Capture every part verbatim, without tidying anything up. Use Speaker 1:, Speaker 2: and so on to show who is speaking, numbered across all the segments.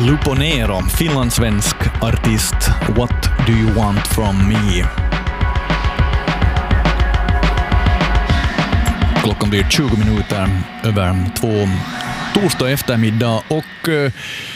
Speaker 1: Luponero, finlandssvensk artist. What do you want from me? Klockan blir tjugo minuter över två torsdag eftermiddag och uh,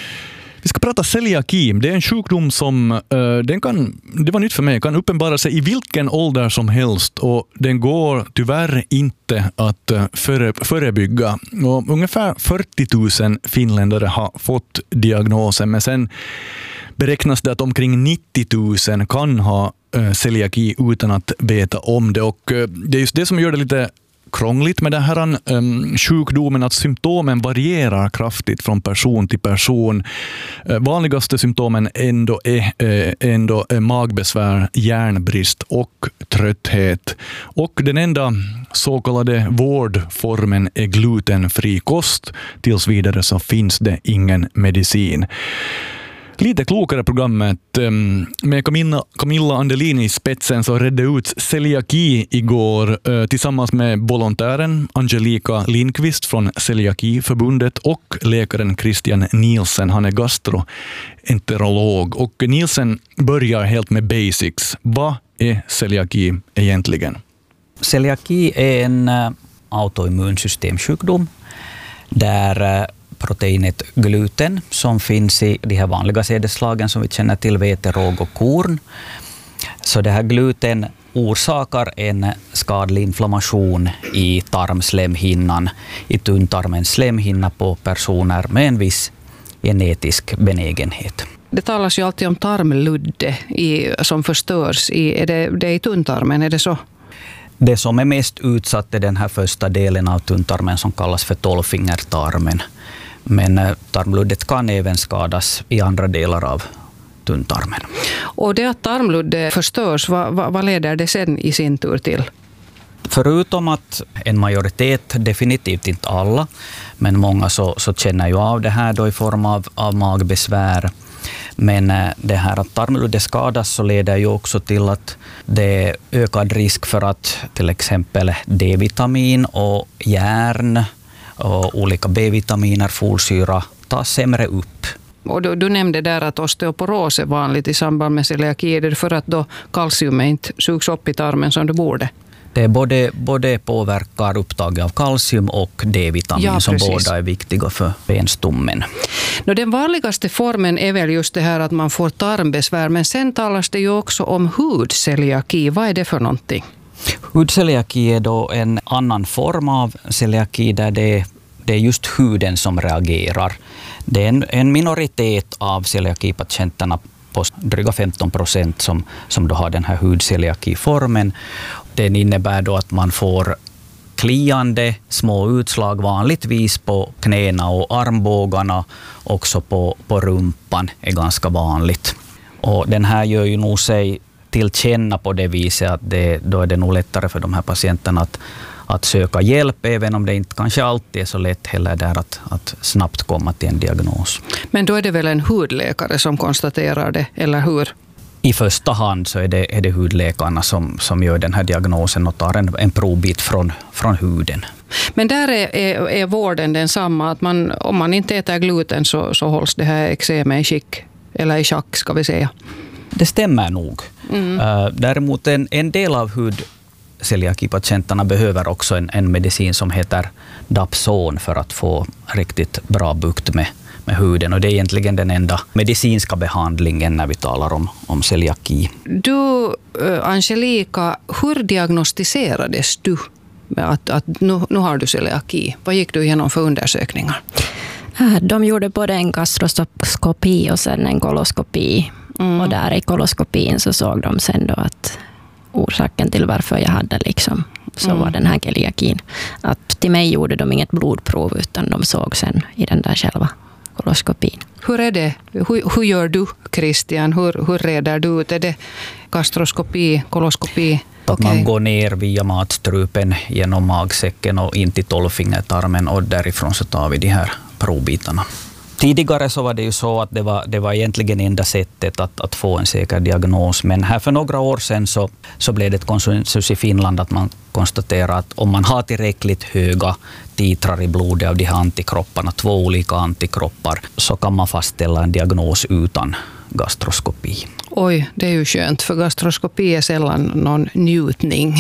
Speaker 1: vi ska prata celiaki. Det är en sjukdom som uh, den kan, det var nytt för mig, kan uppenbara sig i vilken ålder som helst och den går tyvärr inte att uh, före, förebygga. Och ungefär fyrtio tusen finländare har fått diagnosen, men sen beräknas det att omkring nittio tusen kan ha uh, celiaki utan att veta om det, och uh, det är just det som gör det lite krångligt med den här um, sjukdomen, att symptomen varierar kraftigt från person till person. Uh, vanligaste symptomen ändå är uh, ändå är magbesvär, järnbrist och trötthet. Och den enda så kallade vårdformen är glutenfri kost. Tills vidare så finns det ingen medicin. Lite klokare programmet med Camilla, Camilla Andelini i spetsen så redde ut celiaki igår tillsammans med volontären Angelica Lindqvist från Celiakiförbundet och läkaren Christian Nielsen. Han är gastroenterolog, och Nielsen börjar helt med basics. Vad är celiaki egentligen?
Speaker 2: Celiaki är en autoimmunsystemsjukdom där proteinet gluten som finns i de här vanliga sädesslagen som vi känner till, vete, råg och korn. Så det här gluten orsakar en skadlig inflammation i tarmslemhinnan, i tunntarmens slemhinna på personer med en viss genetisk benägenhet.
Speaker 3: Det talas ju alltid om tarmludde i, som förstörs. I, är det, det är i tunntarmen, är det så?
Speaker 2: Det som är mest utsatt är den här första delen av tunntarmen som kallas för tolvfingertarmen. Men tarmluddet kan även skadas i andra delar av tunntarmen.
Speaker 3: Och det att tarmluddet förstörs, vad, vad, vad leder det sen i sin tur till?
Speaker 2: Förutom att en majoritet, definitivt inte alla, men många så, så känner ju av det här då i form av, av magbesvär. Men det här att tarmluddet skadas så leder ju också till att det är ökad risk för att till exempel D-vitamin och järn och olika B-vitaminer, folsyra tas sämre upp.
Speaker 3: Och du, du nämnde där att osteoporos är vanligt i samband med celiaki. Är det för att då kalcium inte sugs upp i tarmen som det borde?
Speaker 2: Det är både, både påverkar upptaget av kalcium och D-vitamin, ja, som båda är viktiga för benstommen.
Speaker 3: No, den vanligaste formen är väl just det här att man får tarmbesvär, men sen talas det ju också om hudceliaki. Vad är det för någonting?
Speaker 2: Hudceliaki är då en annan form av celiaki där det, det är just huden som reagerar. Det är en, en minoritet av celiaki-patienterna på dryga femton procent som, som då har den här hudceliaki-formen. Den innebär då att man får kliande små utslag vanligtvis på knäna och armbågarna, också på, på rumpan är ganska vanligt. Och den här gör ju nog sig till känna på det viset att det, då är det nog lättare för de här patienterna att, att söka hjälp, även om det inte kanske alltid är så lätt heller där att, att snabbt komma till en diagnos.
Speaker 3: Men då är det väl en hudläkare som konstaterar det, eller hur?
Speaker 2: I första hand så är det, är det hudläkarna som, som gör den här diagnosen och tar en, en provbit från, från huden.
Speaker 3: Men där är, är, är vården densamma, att man, om man inte äter gluten så, så hålls det här eksemet i skick, eller i schack ska vi säga.
Speaker 2: Det stämmer nog. Mm. Uh, däremot en, en del av hudceliaki-patienterna behöver också en, en medicin som heter Dapson för att få riktigt bra bukt med, med huden. Och det är egentligen den enda medicinska behandlingen när vi talar om, om celiaki.
Speaker 3: Du, uh, Angelica, hur diagnostiserades du med att, att nu, nu har du celiaki? Vad gick du igenom för undersökningar?
Speaker 4: De gjorde både en gastroskopi och sen en koloskopi. Mm. Och där i koloskopin så såg de sen då att orsaken till varför jag hade liksom så mm. var den här celiakin. Att till mig gjorde de inget blodprov utan de såg sen i den där själva koloskopin.
Speaker 3: Hur är det? Hur, hur gör du, Christian? Hur, hur reder du ut? Är det gastroskopi, koloskopi?
Speaker 2: Att man går ner via matstrupen genom magsäcken och in till tolvfingertarmen och därifrån så tar vi de här provbitarna. Tidigare så var det ju så att det var, det var egentligen enda sättet att, att få en säker diagnos. Men här för några år sedan så, så blev det ett konsensus i Finland att man konstaterar att om man har tillräckligt höga titrar i blodet av de här antikropparna, två olika antikroppar, så kan man fastställa en diagnos utan gastroskopi.
Speaker 3: Oj, det är ju skönt, för gastroskopi är sällan någon njutning.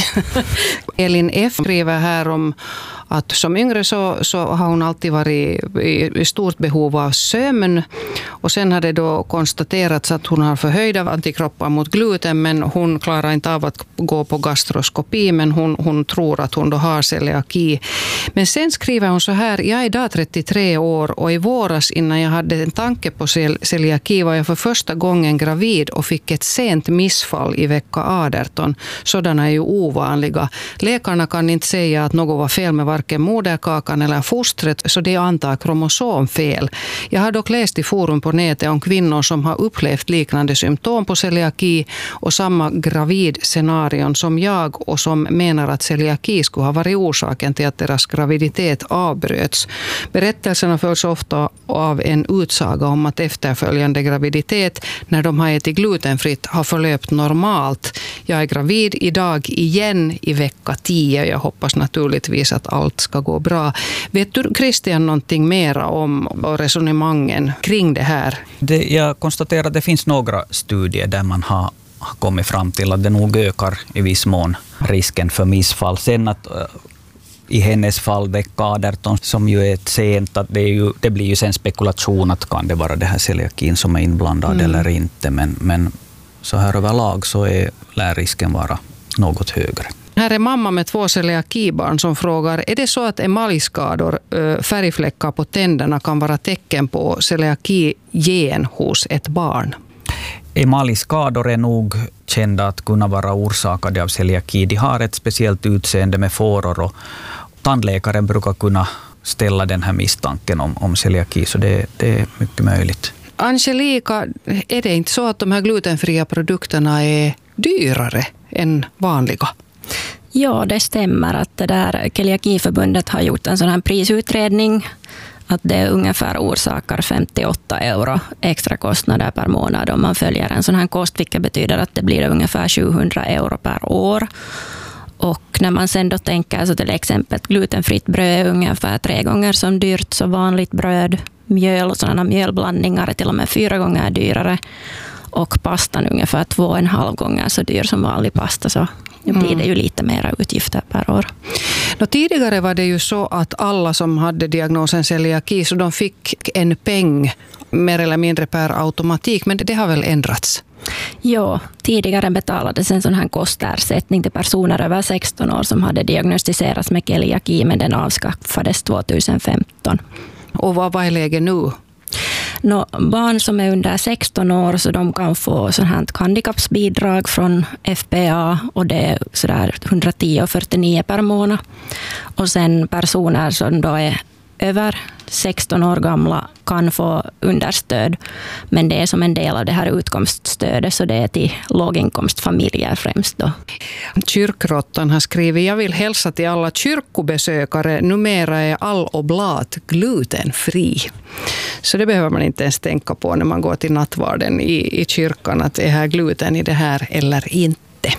Speaker 3: Elin F. skriver här om att som yngre så, så har hon alltid varit i, i stort behov av sömn. Och sen har det då konstaterats att hon har förhöjda antikroppar mot gluten, men hon klarar inte av att gå på gastroskopi, men hon, hon tror att hon då har celiaki. Men sen skriver hon så här: jag är idag trettiotre år och i våras innan jag hade en tanke på celiaki var jag för första gången gravid och fick ett sent missfall i vecka arton. Sådana är ju ovanliga. Läkarna kan inte säga att något var fel med varken moderkakan eller fostret, så det antar kromosomfel. Jag har dock läst i forum på nätet om kvinnor som har upplevt liknande symptom på celiaki och samma gravidscenarion som jag, och som menar att celiaki skulle ha varit orsaken till att deras graviditet avbröts. Berättelserna följs ofta av en utsaga om att efterföljande graviditet, när de har ätit glutenfritt, har förlöpt normalt. Jag är gravid idag igen i vecka tio. Jag hoppas naturligtvis att allt ska gå bra. Vet du, Christian, någonting mer om resonemangen kring det här?
Speaker 2: Det, jag konstaterar att det finns några studier där man har kommit fram till att det nog ökar i viss mån risken för missfall. Sen att i hennes fall vecka arton, som ju är ett sent, att det, är ju, det blir ju sen spekulation att kan det vara det här celiakin som är inblandad mm. eller inte. Men, men så här överlag så är, lär risken vara något högre.
Speaker 3: Här är mamma med två celiakibarn som frågar: är det så att emaljskador, färgfläckar på tänderna, kan vara tecken på celiaki-gen hos ett barn?
Speaker 2: Emaljskador är nog kända att kunna vara orsakade av celiaki. De har ett speciellt utseende med fåror, och tandläkaren brukar kunna ställa den här misstanken om, om celiaki, så det, det är mycket möjligt.
Speaker 3: Angelika, är det inte så att de här glutenfria produkterna är dyrare än vanliga?
Speaker 4: Ja, det stämmer att det där Keliakiförbundet har gjort en sån här prisutredning att det ungefär orsakar femtioåtta euro extra kostnader per månad om man följer en sån här kost, vilket betyder att det blir ungefär sjuhundra euro per år. Och när man sen då tänker så till exempel glutenfritt bröd är ungefär tre gånger som dyrt så vanligt bröd, mjöl och sådana mjölblandningar är till och med fyra gånger dyrare, och pastan ungefär två och en halv gånger så dyr som vanlig pasta, så nu blir det ju lite mera utgifter per år.
Speaker 3: Nå, tidigare var det ju så att alla som hade diagnosen celiaki, så de fick en peng mer eller mindre per automatik, men det har väl ändrats?
Speaker 4: Ja, tidigare betalades en sån här kostersättning till personer över sexton år som hade diagnostiserats med celiaki, men den avskaffades tjugohundrafemton.
Speaker 3: Och vad var läget nu?
Speaker 4: Nå, barn som är under sexton år, så de kan få sån här handikappsbidrag från F P A, och det är sådär etthundratio fyrtionio per månad. Och sen personer som då är över sexton år gamla kan få understöd, men det är som en del av det här utkomststödet, så det är till låginkomstfamiljer främst då.
Speaker 3: Kyrkrottan har skrivit: jag vill hälsa till alla kyrkobesökare, numera är all oblat glutenfri. Så det behöver man inte ens tänka på när man går till nattvarden i, i kyrkan, att är här gluten i det här eller inte.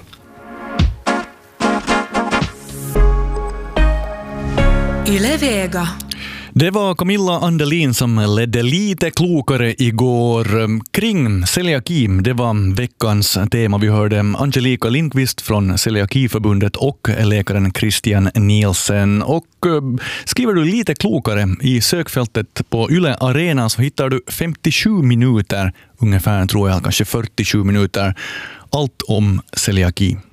Speaker 5: Yle Vega.
Speaker 1: Det var Camilla Andelin som ledde lite klokare igår kring celiaki. Det var veckans tema. Vi hörde Angelika Lindqvist från Celiakiförbundet och läkaren Christian Nielsen. Och skriver du lite klokare i sökfältet på Yle Arena så hittar du femtiosju minuter, ungefär tror jag, kanske fyrtiosju minuter, allt om celiaki.